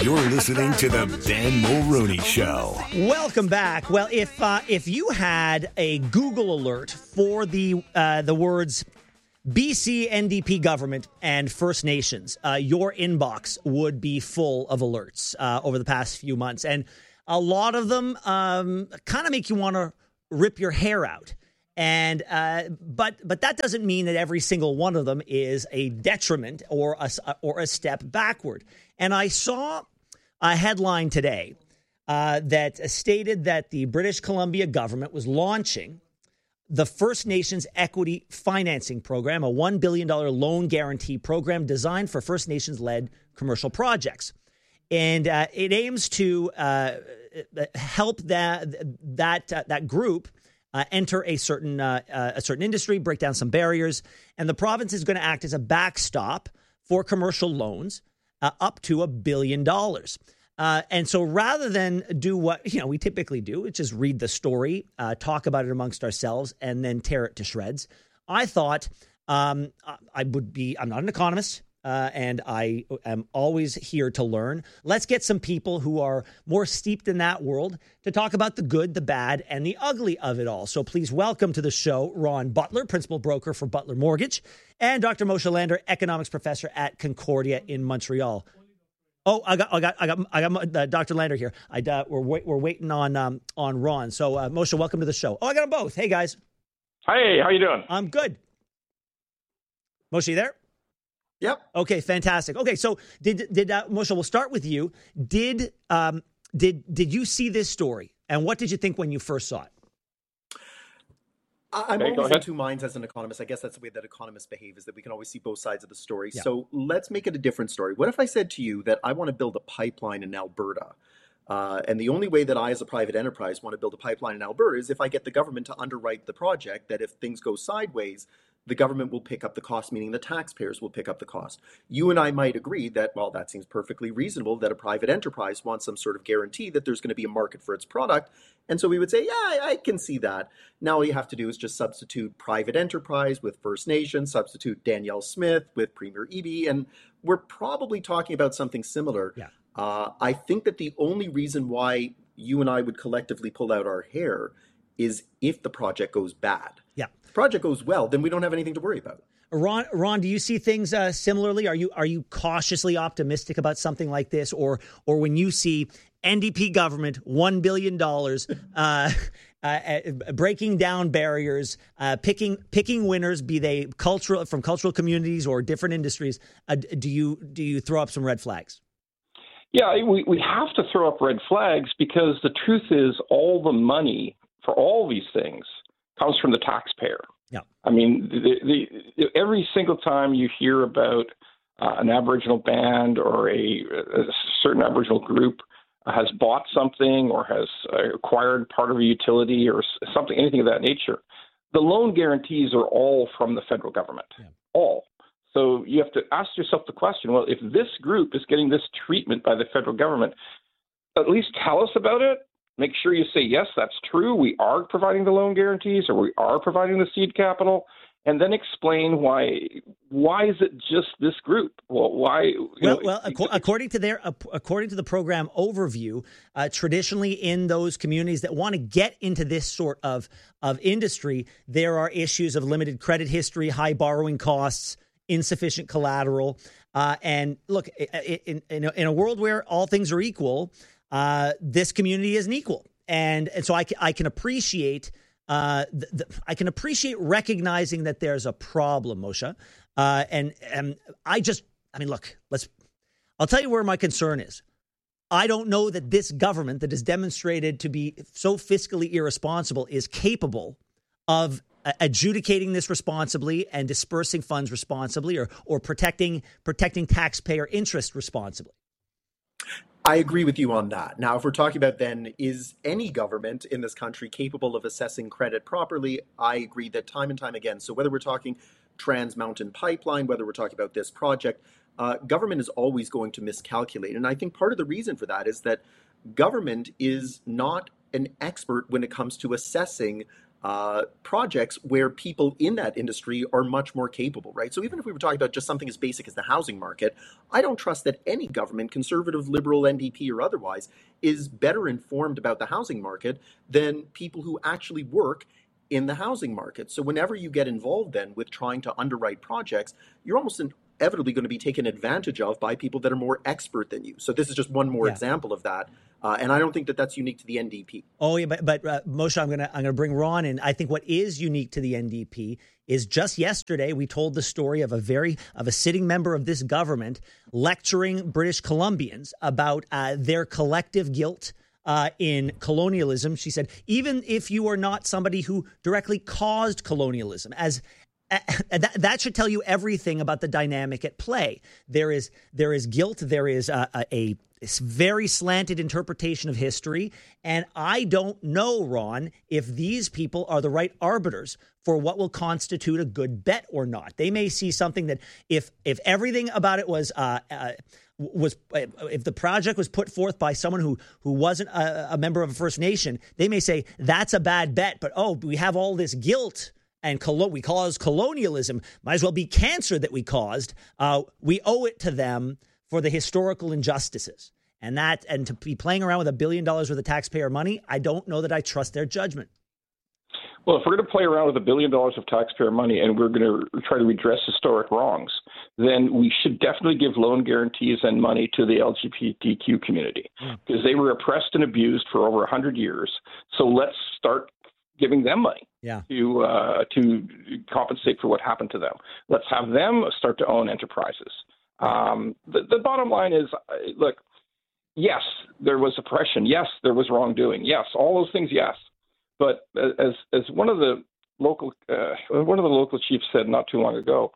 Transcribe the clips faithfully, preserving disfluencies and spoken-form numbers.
You're listening to the Ben Mulroney Show. Welcome back. Well, if uh, if you had a Google alert for the uh, the words B C N D P government and First Nations, uh, your inbox would be full of alerts uh, over the past few months, and a lot of them um, kind of make you want to rip your hair out. And uh, but but that doesn't mean that every single one of them is a detriment or a, or a step backward. And I saw a headline today uh, that stated that the British Columbia government was launching the First Nations Equity Financing Program, a one billion dollars loan guarantee program designed for First Nations-led commercial projects. And uh, it aims to uh, help that that uh, that group Uh, enter a certain uh, uh, a certain industry, break down some barriers, and the province is going to act as a backstop for commercial loans uh, up to a billion dollars. Uh, and so, rather than do what you know we typically do, which is read the story, uh, talk about it amongst ourselves, and then tear it to shreds, I thought um, I would be. I'm not an economist. Uh, and I am always here to learn. Let's get some people who are more steeped in that world to talk about the good, the bad, and the ugly of it all. So please welcome to the show Ron Butler, principal broker for Butler Mortgage, and Doctor Moshe Lander, economics professor at Concordia in Montreal. Oh, I got, I got, I got, I got uh, Doctor Lander here. I uh, we're wait, we're waiting on um, on Ron. So uh, Moshe, welcome to the show. Oh, I got them both. Hey guys. Hey, how you doing? I'm good. Moshe, you there? Yep. Okay, fantastic. Okay, so did did uh, Moshe? We'll start with you. Did um did did you see this story, and what did you think when you first saw it? I'm okay, always in two minds as an economist. I guess that's the way that economists behave, is that we can always see both sides of the story. Yeah. So let's make it a different story. What if I said to you that I want to build a pipeline in Alberta? Uh, and the only way that I, as a private enterprise, want to build a pipeline in Alberta is if I get the government to underwrite the project, that if things go sideways, the government will pick up the cost, meaning the taxpayers will pick up the cost. You and I might agree that, well, that seems perfectly reasonable, that a private enterprise wants some sort of guarantee that there's going to be a market for its product. And so we would say, yeah, I, I can see that. Now all you have to do is just substitute private enterprise with First Nations, substitute Danielle Smith with Premier Eby, and we're probably talking about something similar. Yeah. Uh, I think that the only reason why you and I would collectively pull out our hair is if the project goes bad. Yeah. If the project goes well, then we don't have anything to worry about. Ron, Ron, do you see things uh, similarly? Are you are you cautiously optimistic about something like this, or or when you see N D P government one billion dollars uh, uh, breaking down barriers, uh, picking picking winners, be they cultural from cultural communities or different industries? Uh, do you do you throw up some red flags? Yeah, we, we have to throw up red flags because the truth is all the money for all these things comes from the taxpayer. Yeah. I mean, the, the, every single time you hear about uh, an Aboriginal band or a, a certain Aboriginal group has bought something or has uh, acquired part of a utility or something, anything of that nature, the loan guarantees are all from the federal government, yeah. all. So you have to ask yourself the question, well, if this group is getting this treatment by the federal government, at least tell us about it. Make sure you say, yes, that's true. We are providing the loan guarantees or we are providing the seed capital. And then explain why. Why is it just this group? Well, why? Well, know, well, ac- according to their, uh, according to the program overview, uh, traditionally in those communities that want to get into this sort of of industry, there are issues of limited credit history, high borrowing costs, insufficient collateral, uh, and look, in, in, in a world where all things are equal, uh, this community isn't equal, and and so I, I can appreciate. Uh, the, the, I can appreciate recognizing that there's a problem, Moshe. Uh, and, and I just, I mean, look, let's, I'll tell you where my concern is. I don't know that this government that is demonstrated to be so fiscally irresponsible is capable of uh, adjudicating this responsibly and dispersing funds responsibly or, or protecting, protecting taxpayer interest responsibly. I agree with you on that. Now, if we're talking about then, is any government in this country capable of assessing credit properly? I agree that time and time again. So whether we're talking Trans Mountain Pipeline, whether we're talking about this project, uh, government is always going to miscalculate. And I think part of the reason for that is that government is not an expert when it comes to assessing uh, projects where people in that industry are much more capable, right? So even if we were talking about just something as basic as the housing market, I don't trust that any government, conservative, liberal, N D P or otherwise, is better informed about the housing market than people who actually work in the housing market. So whenever you get involved then with trying to underwrite projects, you're almost inevitably going to be taken advantage of by people that are more expert than you. So this is just one more yeah. example of that. Uh, and I don't think that that's unique to the N D P. Oh, yeah, but, but uh, Moshe, I'm going to I'm going to bring Ron in. I think what is unique to the N D P is just yesterday we told the story of a very of a sitting member of this government lecturing British Columbians about uh, their collective guilt Uh, in colonialism. She said, even if you are not somebody who directly caused colonialism, as uh, that, that should tell you everything about the dynamic at play. There is there is guilt. There is a, a, a very slanted interpretation of history. And I don't know, Ron, if these people are the right arbiters for what will constitute a good bet or not. They may see something that if if everything about it was uh, uh, was if the project was put forth by someone who who wasn't a, a member of a First Nation, they may say that's a bad bet. But oh, we have all this guilt and colo- we cause colonialism. Might as well be cancer that we caused. Uh, we owe it to them for the historical injustices. And that and to be playing around with a billion dollars worth of taxpayer money, I don't know that I trust their judgment. Well, if we're going to play around with a billion dollars of taxpayer money and we're going to try to redress historic wrongs, then we should definitely give loan guarantees and money to the L G B T Q community because they were oppressed and abused for over one hundred years. So let's start giving them money yeah. to uh, to compensate for what happened to them. Let's have them start to own enterprises. Um, the, the bottom line is, look, yes, there was oppression. Yes, there was wrongdoing. Yes, all those things, yes. But as as one of the local uh, one of the local chiefs said not too long ago,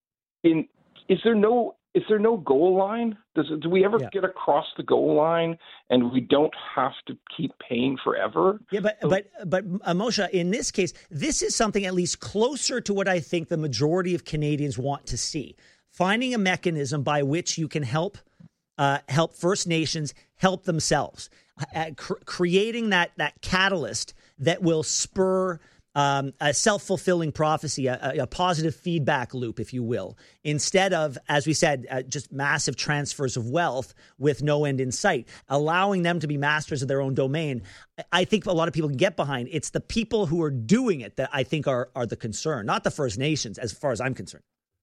in is there no is there no goal line? Does do we ever yeah. get across the goal line and we don't have to keep paying forever? Yeah, but so, but but uh, Moshe, in this case, this is something at least closer to what I think the majority of Canadians want to see. Finding a mechanism by which you can help uh, help First Nations help themselves, uh, cr- creating that that catalyst that will spur um, a self-fulfilling prophecy, a, a positive feedback loop, if you will, instead of, as we said, uh, just massive transfers of wealth with no end in sight, allowing them to be masters of their own domain. I think a lot of people can get behind. It's the people who are doing it that I think are are the concern, not the First Nations, as far as I'm concerned.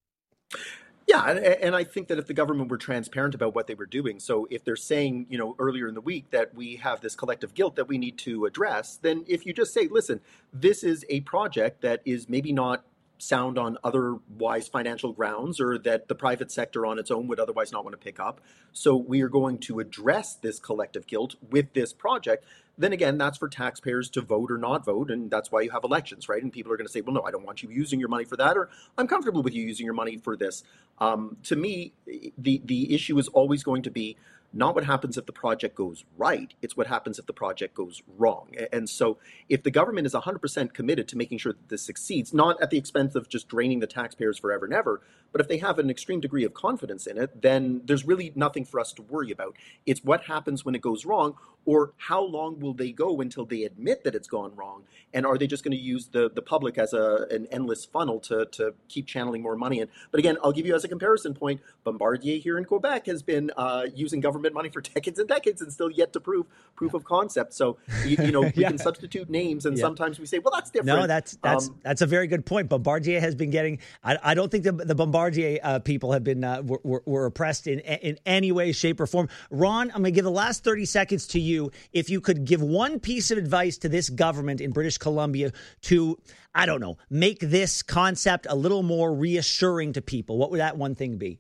Yeah, and, and I think that if the government were transparent about what they were doing, so if they're saying, you know, earlier in the week that we have this collective guilt that we need to address, then if you just say, listen, this is a project that is maybe not sound on otherwise financial grounds or that the private sector on its own would otherwise not want to pick up, so we are going to address this collective guilt with this project, then again, that's for taxpayers to vote or not vote, and that's why you have elections, right? And people are going to say, well, no, I don't want you using your money for that, or I'm comfortable with you using your money for this. Um, to me, the, the issue is always going to be not what happens if the project goes right, it's what happens if the project goes wrong. And so if the government is one hundred percent committed to making sure that this succeeds, not at the expense of just draining the taxpayers forever and ever, but if they have an extreme degree of confidence in it, then there's really nothing for us to worry about. It's what happens when it goes wrong, or how long will they go until they admit that it's gone wrong? And are they just going to use the, the public as a, an endless funnel to, to keep channeling more money in? But again, I'll give you as a comparison point, Bombardier here in Quebec has been uh, using government money for decades and decades and still yet to prove proof of concept. So, you, you know, we yeah. can substitute names, and yeah. sometimes we say, well, that's different. No, that's that's um, that's a very good point. Bombardier has been getting, I, I don't think the, the Bombardier uh, people have been, uh, were, were, were oppressed in in any way, shape, or form. Ron, I'm going to give the last thirty seconds to you. If you could give one piece of advice to this government in British Columbia to, I don't know, make this concept a little more reassuring to people, what would that one thing be?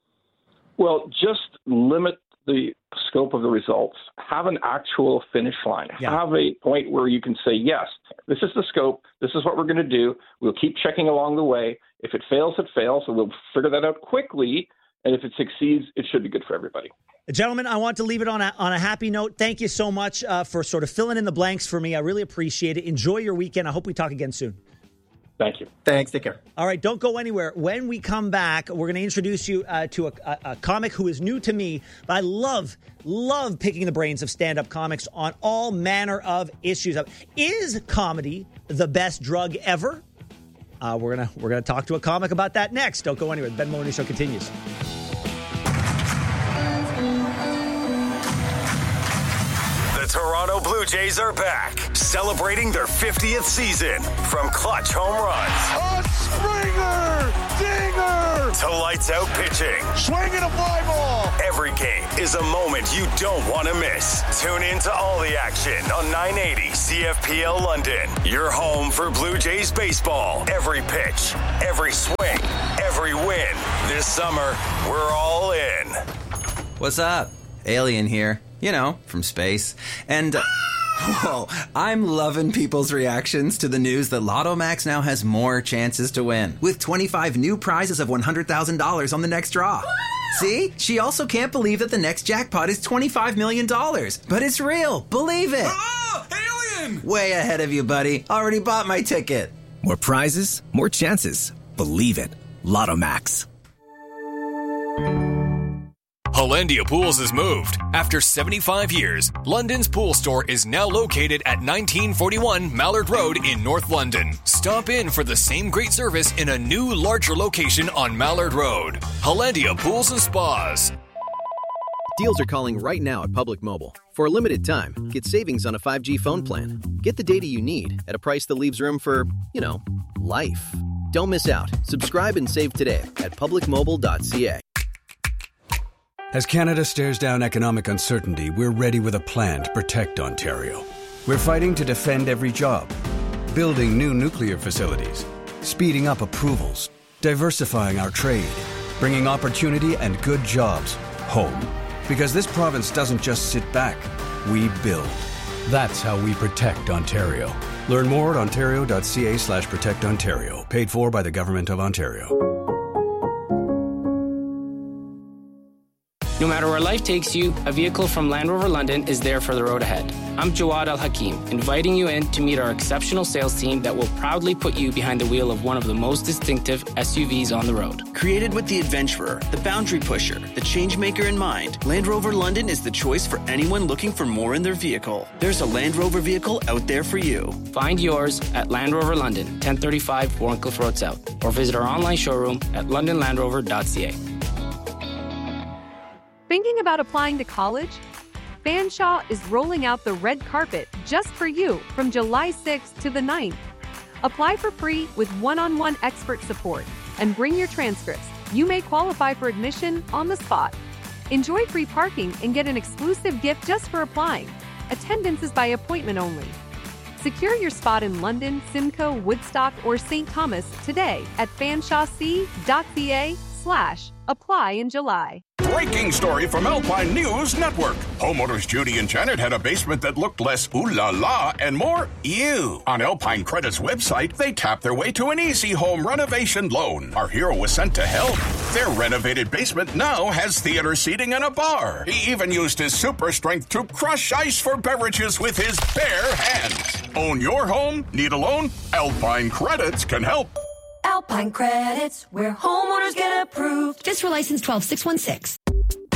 Well, just limit the scope of the results. Have an actual finish line. Yeah. Have a point where you can say, yes, this is the scope. This is what we're going to do. We'll keep checking along the way. If it fails, it fails. So we'll figure that out quickly. And if it succeeds, it should be good for everybody. Gentlemen, I want to leave it on a, on a happy note. Thank you so much uh, for sort of filling in the blanks for me. I really appreciate it. Enjoy your weekend. I hope we talk again soon. Thank you. Thanks. Take care. All right. Don't go anywhere. When we come back, we're going to introduce you uh, to a, a, a comic who is new to me, but I love, love picking the brains of stand-up comics on all manner of issues. Is comedy the best drug ever? Uh, we're gonna we're gonna talk to a comic about that next. Don't go anywhere. The Ben Mulroney Show continues. The Toronto Blue Jays are back, celebrating their fiftieth season. From clutch home runs, a Springer, dinger, to lights out pitching, swinging a fly ball. Every game is a moment you don't want to miss. Tune in to all the action on nine eighty C F P L London. Your home for Blue Jays baseball. Every pitch, every swing, every win. This summer, we're all in. What's up? Alien here. You know, from space. And, uh, whoa, I'm loving people's reactions to the news that Lotto Max now has more chances to win, with twenty-five new prizes of one hundred thousand dollars on the next draw. See? She also can't believe that the next jackpot is twenty-five million dollars. But it's real. Believe it. Ah, alien! Way ahead of you, buddy. Already bought my ticket. More prizes, more chances. Believe it. Lotto Max. Hollandia Pools has moved. After seventy-five years, London's pool store is now located at nineteen forty-one Mallard Road in North London. Stop in for the same great service in a new, larger location on Mallard Road. Hollandia Pools and Spas. Deals are calling right now at Public Mobile. For a limited time, get savings on a five G phone plan. Get the data you need at a price that leaves room for, you know, life. Don't miss out. Subscribe and save today at public mobile dot c a. As Canada stares down economic uncertainty, we're ready with a plan to protect Ontario. We're fighting to defend every job, building new nuclear facilities, speeding up approvals, diversifying our trade, bringing opportunity and good jobs home. Because this province doesn't just sit back, we build. That's how we protect Ontario. Learn more at ontario dot c a slash protect Ontario. Paid for by the Government of Ontario. No matter where life takes you, a vehicle from Land Rover London is there for the road ahead. I'm Jawad Al-Hakim, inviting you in to meet our exceptional sales team that will proudly put you behind the wheel of one of the most distinctive S U Vs on the road. Created with the adventurer, the boundary pusher, the changemaker in mind, Land Rover London is the choice for anyone looking for more in their vehicle. There's a Land Rover vehicle out there for you. Find yours at Land Rover London, ten thirty-five Warncliffe Road South, or visit our online showroom at london land rover dot c a. Thinking about applying to college? Fanshawe is rolling out the red carpet just for you from July sixth to the ninth. Apply for free with one-on-one expert support and bring your transcripts. You may qualify for admission on the spot. Enjoy free parking and get an exclusive gift just for applying. Attendance is by appointment only. Secure your spot in London, Simcoe, Woodstock, or Saint Thomas today at fanshawec dot c a slash apply in July. Breaking story from Alpine News Network. Homeowners Judy and Janet had a basement that looked less ooh la la and more ew. On Alpine Credit's website, they tapped their way to an easy home renovation loan. Our hero was sent to help. Their renovated basement now has theater seating and a bar. He even used his super strength to crush ice for beverages with his bare hands. Own your home? Need a loan? Alpine Credits can help. Alpine Credits, where homeowners get approved. Just for license twelve six one six.